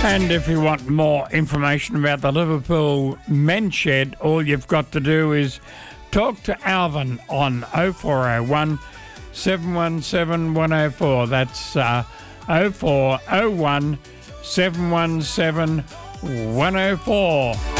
And if you want more information about the Liverpool Men's Shed, all you've got to do is talk to Alvin on 0401 717 104. That's 0401 717 104.